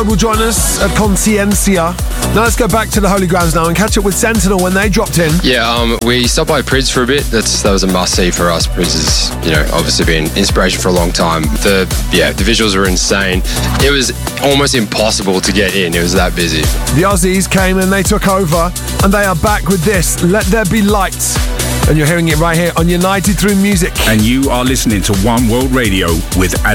will join us at Conciencia. Now let's go back to the Holy Grounds now and catch up with Sentinel when they dropped in. Yeah, we stopped by Prids for a bit. That was a must-see for us. Prids has, obviously been inspiration for a long time. The visuals were insane. It was almost impossible to get in. It was that busy. The Aussies came and they took over, and they are back with this, Let There Be Light. And you're hearing it right here on United Through Music. And you are listening to One World Radio with